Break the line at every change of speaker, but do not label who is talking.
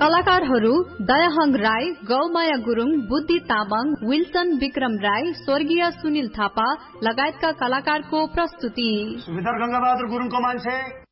कलाकारहरू दयाहङ राई, गौमाया गुरुङ, बुद्धि तामाङ, विल्सन विक्रम राई, स्वर्गीय सुनिल थापा लगायतका कलाकारको प्रस्तुति।
सुबेदार गंगाबहादुर गुरुङको मान्छे